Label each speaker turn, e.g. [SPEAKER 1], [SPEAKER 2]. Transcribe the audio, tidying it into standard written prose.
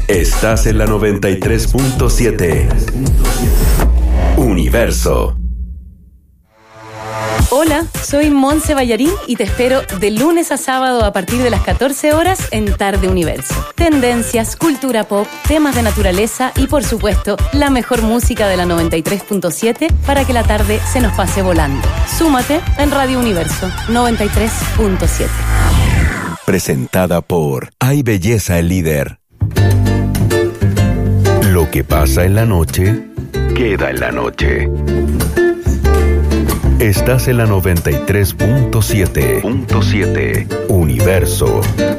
[SPEAKER 1] Estás en la 93.7. Universo.
[SPEAKER 2] Hola, soy Monse Ballarín y te espero de lunes a sábado a partir de las 14 horas en Tarde Universo. Tendencias, cultura pop, temas de naturaleza y, por supuesto, la mejor música de la 93.7 para que la tarde se nos pase volando. Súmate en Radio Universo 93.7.
[SPEAKER 1] Presentada por Hay Belleza el Líder. Lo que pasa en la noche, queda en la noche. Estás en la 93.7. Universo.